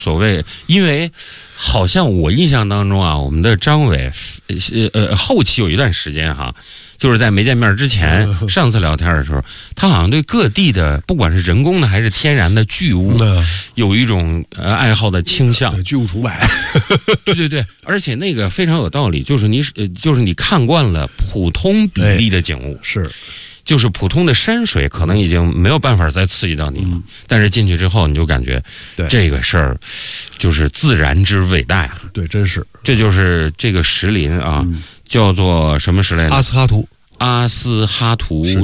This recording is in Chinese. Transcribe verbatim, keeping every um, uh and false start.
所谓，因为好像我印象当中啊，我们的张伟，呃呃，后期有一段时间哈，就是在没见面之前，上次聊天的时候，他好像对各地的不管是人工的还是天然的巨物，有一种呃爱好的倾向。 巨物除百， 对对对，而且那个非常有道理，就是你呃就是你看惯了普通比例的景物， 是。 就是普通的山水可能已经没有办法再刺激到你了，嗯、但是进去之后你就感觉，这个事儿就是自然之伟大呀。 对，真是， 这就是这个石林啊，嗯、叫做什么石来着？ 阿斯哈图。 阿斯哈图